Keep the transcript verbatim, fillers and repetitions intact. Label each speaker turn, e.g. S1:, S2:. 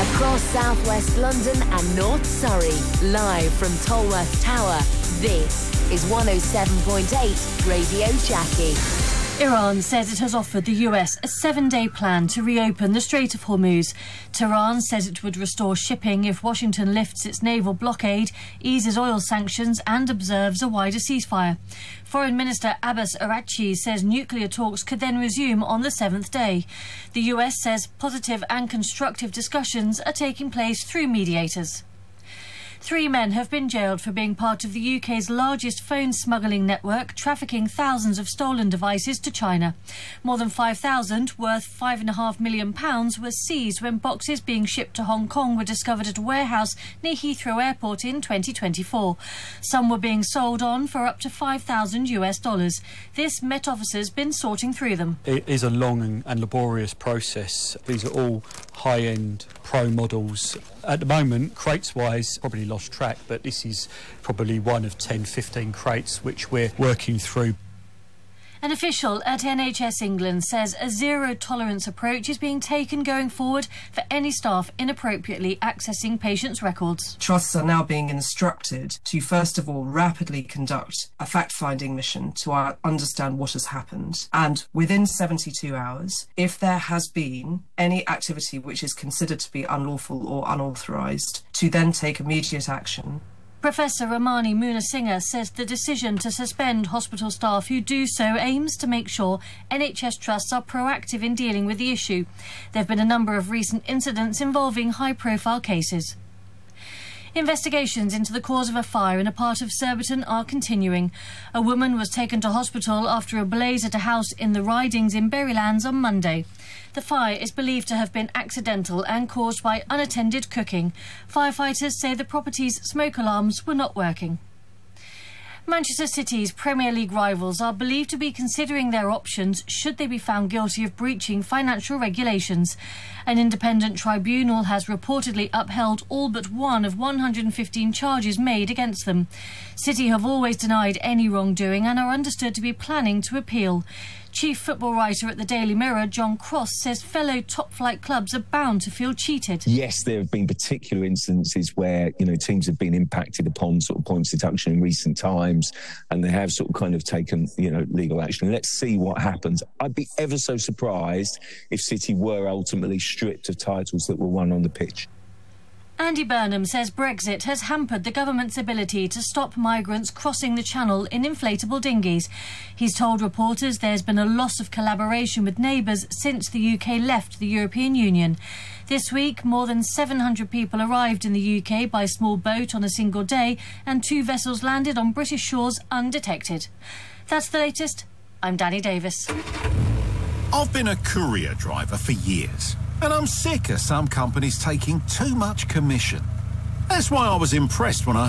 S1: Across southwest London and North Surrey, live from Tolworth Tower, this is one oh seven point eight Radio Jackie.
S2: Iran says it has offered the U S a seven-day plan to reopen the Strait of Hormuz. Tehran says it would restore shipping if Washington lifts its naval blockade, eases oil sanctions and observes a wider ceasefire. Foreign Minister Abbas Araghchi says nuclear talks could then resume on the seventh day. The U S says positive and constructive discussions are taking place through mediators. Three men have been jailed for being part of the U K's largest phone smuggling network, trafficking thousands of stolen devices to China. More than five thousand, worth five point five million pounds, were seized when boxes being shipped to Hong Kong were discovered at a warehouse near Heathrow Airport in twenty twenty-four. Some were being sold on for up to five thousand US dollars. This Met Officer's been sorting through them.
S3: It is a long and, and laborious process. These are all high-end pro models. At the moment, crates-wise, probably lost track, but this is probably one of ten, fifteen crates which we're working through.
S2: An official at N H S England says a zero-tolerance approach is being taken going forward for any staff inappropriately accessing patients' records.
S4: Trusts are now being instructed to, first of all, rapidly conduct a fact-finding mission to uh, understand what has happened. And within seventy-two hours, if there has been any activity which is considered to be unlawful or unauthorised, to then take immediate action.
S2: Professor Ramani Munasinghe says the decision to suspend hospital staff who do so aims to make sure N H S trusts are proactive in dealing with the issue. There have been a number of recent incidents involving high-profile cases. Investigations into the cause of a fire in a part of Surbiton are continuing. A woman was taken to hospital after a blaze at a house in the Ridings in Berrylands on Monday. The fire is believed to have been accidental and caused by unattended cooking. Firefighters say the property's smoke alarms were not working. Manchester City's Premier League rivals are believed to be considering their options should they be found guilty of breaching financial regulations. An independent tribunal has reportedly upheld all but one of one hundred fifteen charges made against them. City have always denied any wrongdoing and are understood to be planning to appeal. Chief football writer at the Daily Mirror, John Cross, says fellow top-flight clubs are bound to feel cheated.
S5: Yes, there have been particular instances where, you know, teams have been impacted upon sort of points deduction in recent times, and they have sort of kind of taken, you know, legal action. Let's see what happens. I'd be ever so surprised if City were ultimately stripped of titles that were won on the pitch.
S2: Andy Burnham says Brexit has hampered the government's ability to stop migrants crossing the channel in inflatable dinghies. He's told reporters there's been a loss of collaboration with neighbours since the U K left the European Union. This week, more than seven hundred people arrived in the U K by small boat on a single day, and two vessels landed on British shores undetected. That's the latest. I'm Danny Davis.
S6: I've been a courier driver for years, and I'm sick of some companies taking too much commission. That's why I was impressed when I